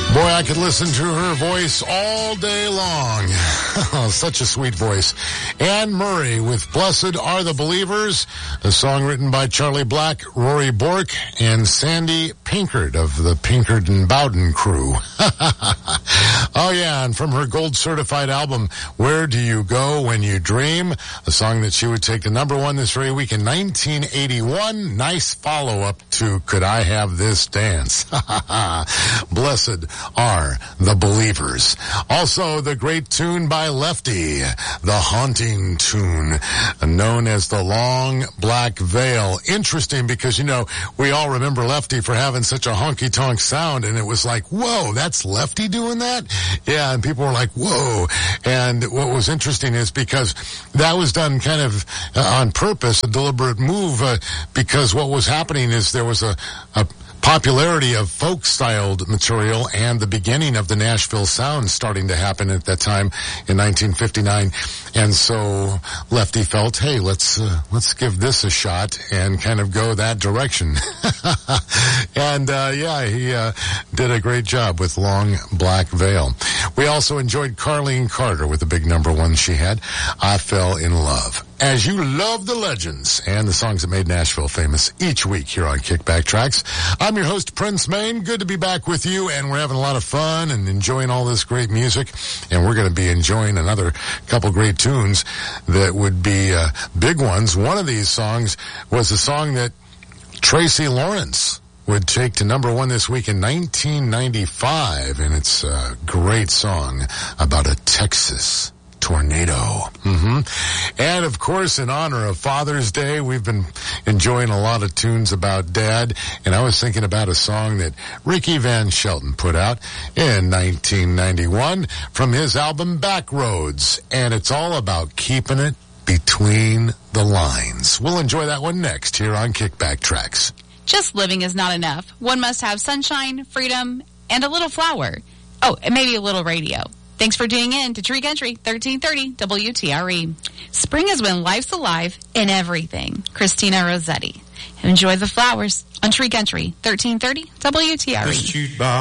Boy, I could listen to her voice all day long. Oh, such a sweet voice. Anne Murray with Blessed Are the Believers, a song written by Charlie Black, Rory Bork, and Sandy Pinkard of the Pinkard and Bowden crew. Oh, yeah, and from her gold-certified album, Where Do You Go When You Dream, a song that she would take to number one this very week in 1981. Nice follow-up to Could I Have This Dance? Blessed Are the Believers. Also, the great tune by Lefty, the haunting tune, known as The Long Black Veil. Interesting because, you know, we all remember Lefty for having such a honky-tonk sound, and it was like, whoa, that's Lefty doing that? Yeah, and people were like, whoa. And what was interesting is because that was done kind of on purpose, a deliberate move, because what was happening is there was a popularity of folk-styled material and the beginning of the Nashville sound starting to happen at that time in 1959. And so Lefty felt, hey, let's give this a shot and kind of go that direction. And, he did a great job with Long Black Veil. We also enjoyed Carlene Carter with the big number one she had, I Fell in Love. As you love the legends and the songs that made Nashville famous each week here on Kickback Tracks. I'm your host, Prince Main. Good to be back with you, and we're having a lot of fun and enjoying all this great music. And we're going to be enjoying another couple great tunes that would be big ones. One of these songs was a song that Tracy Lawrence would take to number one this week in 1995, and it's a great song about a Texas tornado. And of course, in honor of Father's Day, we've been enjoying a lot of tunes about Dad, and I was thinking about a song that Ricky Van Shelton put out in 1991 from his album Backroads, and it's all about keeping it between the lines. We'll enjoy that one next here on Kickback Tracks. Just living is not enough. One must have sunshine, freedom, and a little flower. Oh, and maybe a little radio. Thanks for tuning in to Tree Country 1330 WTRE. Spring is when life's alive in everything. Christina Rossetti. Enjoy the flowers on Tree Country 1330 WTRE.